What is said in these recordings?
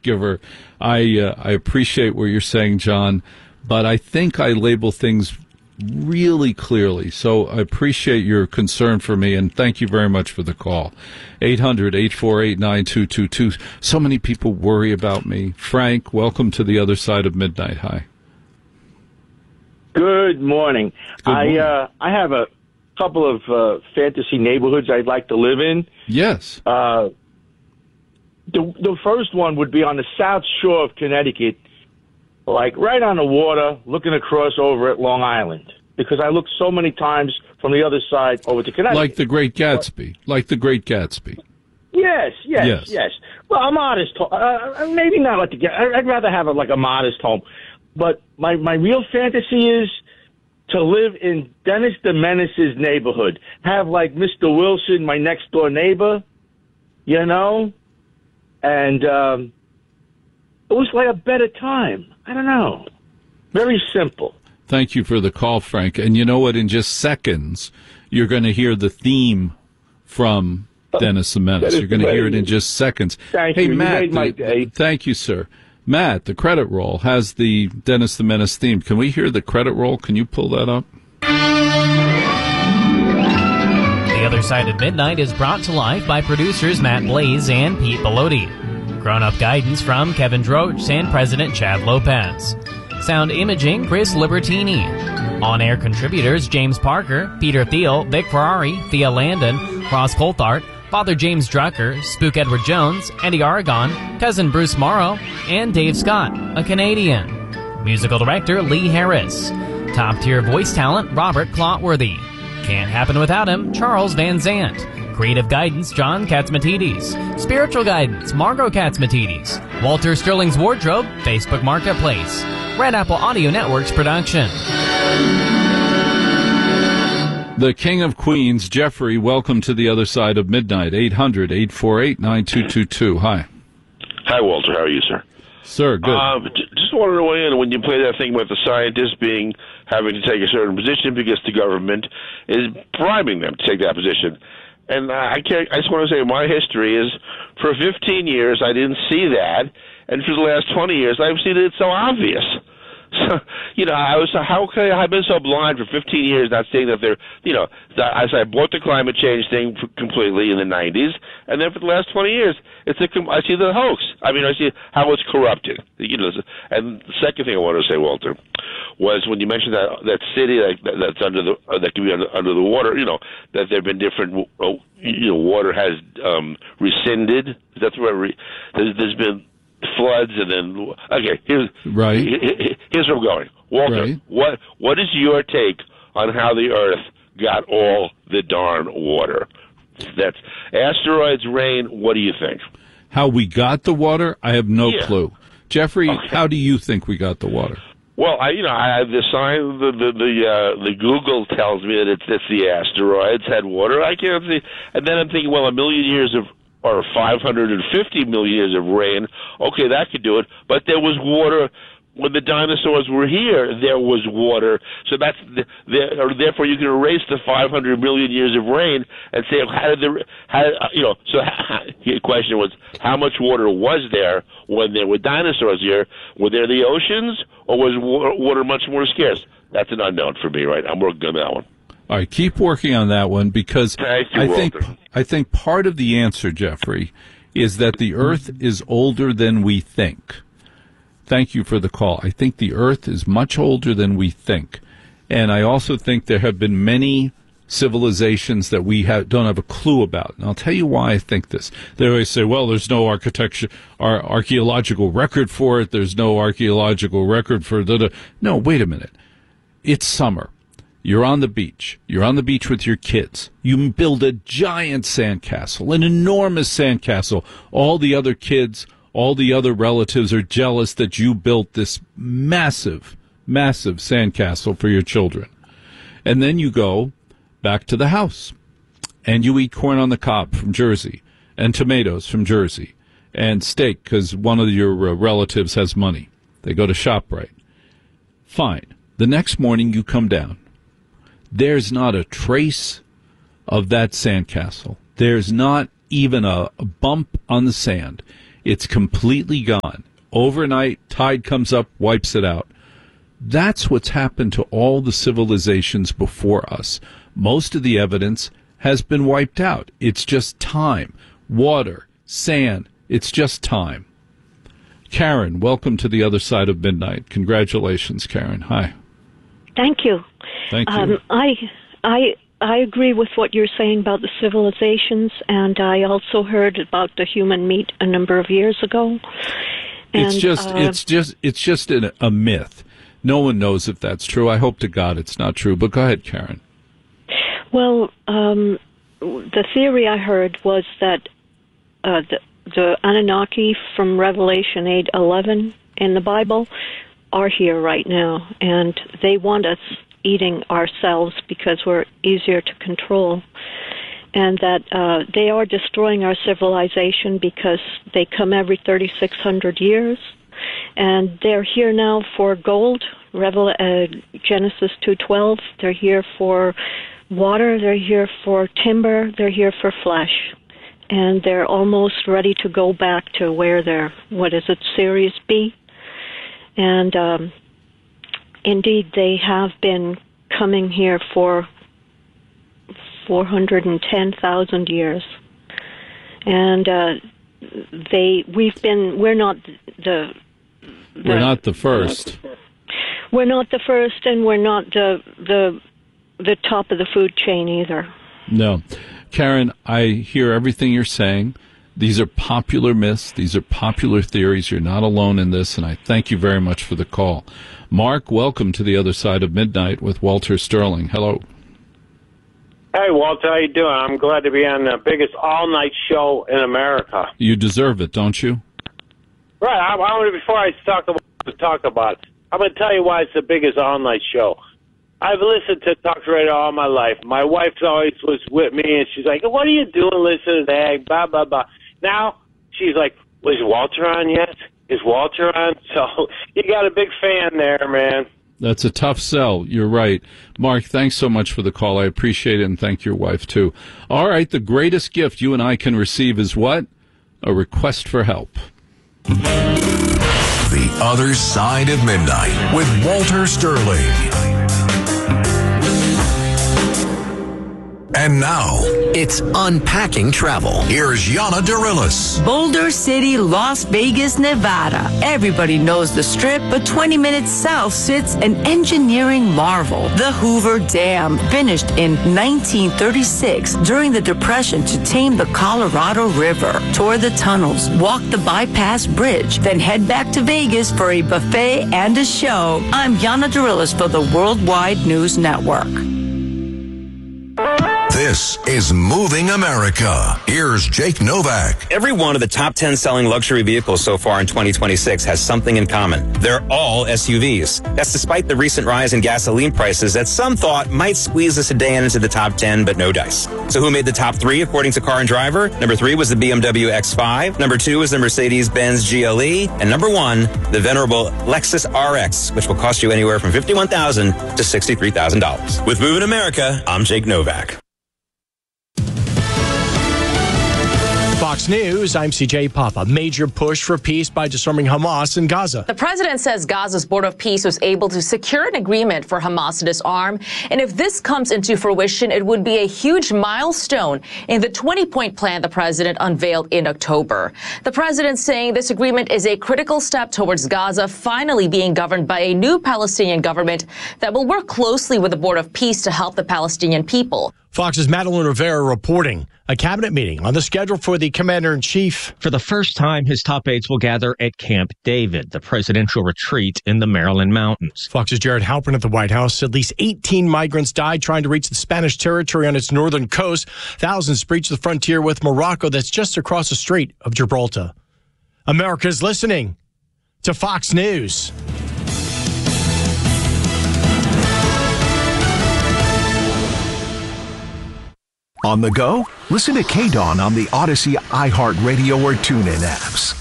giver. I appreciate what you're saying, John, but I think I label things really clearly. So I appreciate your concern for me, and thank you very much for the call. 800-848-9222. So many people worry about me. Frank, welcome to the other side of midnight. Hi. Good morning. Good morning. I have a couple of fantasy neighborhoods I'd like to live in. Yes. The first one would be on the South Shore of Connecticut, like right on the water, looking across over at Long Island, because I look so many times from the other side over to Connecticut. Like the Great Gatsby. Yes. Well, a modest home. Maybe not like I'd rather have a modest home. But my real fantasy is to live in Dennis the Menace's neighborhood. Have like Mr. Wilson, my next door neighbor, and it was like a better time. I don't know. Very simple. Thank you for the call, Frank. And you know what? In just seconds, you're going to hear the theme from Dennis the Menace. You're going to hear it in just seconds. Thank you. Hey, Matt, you made my day. Thank you, sir. Matt, the credit roll has the Dennis the Menace theme. Can we hear the credit roll? Can you pull that up? The Other Side of Midnight is brought to life by producers Matt Blaze and Pete Bellotti. Grown-up guidance from Kevin Droach and President Chad Lopez. Sound imaging, Chris Libertini. On-air contributors, James Parker, Peter Thiel, Vic Ferrari, Thea Landon, Ross Coulthart, Father James Drucker, Spook Edward Jones, Eddie Aragon, Cousin Bruce Morrow, and Dave Scott, a Canadian. Musical director, Lee Harris. Top-tier voice talent, Robert Clotworthy. Can't happen without him, Charles Van Zant. Creative guidance, John Katzmatidis. Spiritual guidance, Margot Katzmatidis. Walter Sterling's Wardrobe, Facebook Marketplace. Red Apple Audio Network's production. The King of Queens, Jeffrey, welcome to the Other Side of Midnight. 800-848-9222. Hi. Hi, Walter. How are you, sir? Sir, good. Just wanted to weigh in when you play that thing about the scientists having to take a certain position because the government is bribing them to take that position. And I just want to say my history is for 15 years I didn't see that, and for the last 20 years I've seen it so obvious. So, I've been so blind for 15 years not seeing that they're, as I bought the climate change thing completely in the 90s, and then for the last 20 years, I see the hoax. I see how it's corrupted. And the second thing I wanted to say, Walter, was when you mentioned that city that's that can be under the water, that there have been different, water has rescinded. That's where there's been floods, and then here's where I'm going. Walter, right. What is your take on how the Earth got all the darn water? That's asteroids, rain. What do you think? How we got the water? I have no clue. Jeffrey, how do you think we got the water? Well, I have the sign. The Google tells me that it's the asteroids had water. I can't see, and then I'm thinking, well, a million years of or 550 million years of rain, okay, that could do it. But there was water when the dinosaurs were here. There was water, so therefore you can erase the 500 million years of rain and say, the question was, how much water was there when there were dinosaurs here? Were there the oceans, or was water much more scarce? That's an unknown for me, right? I'm working on that one. All right, keep working on that one, because I think part of the answer, Jeffrey, is that the Earth is older than we think. Thank you for the call. I think the Earth is much older than we think. And I also think there have been many civilizations that we don't have a clue about. And I'll tell you why I think this. They always say, well, there's no archaeological record for it. There's no archaeological record for No, wait a minute. It's summer. You're on the beach. You're on the beach with your kids. You build a giant sandcastle, an enormous sandcastle. All the other kids, all the other relatives are jealous that you built this massive, massive sandcastle for your children. And then you go back to the house, and you eat corn on the cob from Jersey, and tomatoes from Jersey, and steak because one of your relatives has money. They go to ShopRite. Fine. The next morning you come down. There's not a trace of that sandcastle. There's not even a bump on the sand. It's completely gone. Overnight, tide comes up, wipes it out. That's what's happened to all the civilizations before us. Most of the evidence has been wiped out. It's just time. Water, sand, it's just time. Karen, welcome to the other side of midnight. Congratulations, Karen. Hi. Thank you. Thank you. I agree with what you're saying about the civilizations, and I also heard about the human meat a number of years ago. And, it's just a myth. No one knows if that's true. I hope to God it's not true. But go ahead, Karen. Well, the theory I heard was that the Anunnaki from Revelation 8:11 in the Bible are here right now, and they want us eating ourselves because we're easier to control, and that they are destroying our civilization because they come every 3,600 years, and they're here now for gold, Genesis 2:12. They're here for water, they're here for timber, they're here for flesh, and they're almost ready to go back to where they're, Sirius B? And indeed, they have been coming here for 410,000 years, and we're not the first. We're not the first, and we're not the top of the food chain either. No. Karen, I hear everything you're saying. These are popular myths. These are popular theories. You're not alone in this, and I thank you very much for the call. Mark, welcome to the other side of midnight with Walter Sterling. Hello. Hey, Walter, how you doing? I'm glad to be on the biggest all-night show in America. You deserve it, don't you? Right. Before I talk about it, I'm going to tell you why it's the biggest all-night show. I've listened to talk radio all my life. My wife always was with me, and she's like, what are you doing listening to that? Blah, blah, blah. Now, she's like, was Walter on yet? Is Walter on? So you got a big fan there, man. That's a tough sell. You're right. Mark, thanks so much for the call. I appreciate it, and thank your wife, too. All right, the greatest gift you and I can receive is what? A request for help. The Other Side of Midnight with Walter Sterling. And now, it's Unpacking Travel. Here's Yana Dorillis. Boulder City, Las Vegas, Nevada. Everybody knows the Strip, but 20 minutes south sits an engineering marvel. The Hoover Dam, finished in 1936 during the Depression to tame the Colorado River. Tour the tunnels, walk the bypass bridge, then head back to Vegas for a buffet and a show. I'm Yana Dorillis for the Worldwide News Network. This is Moving America. Here's Jake Novak. Every one of the top 10 selling luxury vehicles so far in 2026 has something in common. They're all SUVs. That's despite the recent rise in gasoline prices that some thought might squeeze the sedan into the top 10, but no dice. So who made the top 3 according to Car and Driver? Number 3 was the BMW X5. Number 2 was the Mercedes-Benz GLE. And number 1, the venerable Lexus RX, which will cost you anywhere from $51,000 to $63,000. With Moving America, I'm Jake Novak. Fox News, I'm CJ Papa. Major push for peace by disarming Hamas in Gaza. The president says Gaza's Board of Peace was able to secure an agreement for Hamas to disarm. And if this comes into fruition, it would be a huge milestone in the 20-point plan the president unveiled in October. The president saying this agreement is a critical step towards Gaza finally being governed by a new Palestinian government that will work closely with the Board of Peace to help the Palestinian people. Fox's Madeline Rivera reporting. A cabinet meeting on the schedule for the commander-in-chief. For the first time, his top aides will gather at Camp David, the presidential retreat in the Maryland mountains. Fox's Jared Halpern at the White House. At least 18 migrants died trying to reach the Spanish territory on its northern coast. Thousands breached the frontier with Morocco that's just across the Strait of Gibraltar. America's listening to Fox News. On the go? Listen to K-Dawn on the Odyssey, iHeartRadio, or TuneIn apps.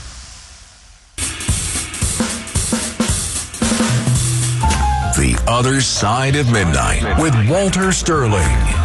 The Other Side of Midnight with Walter Sterling.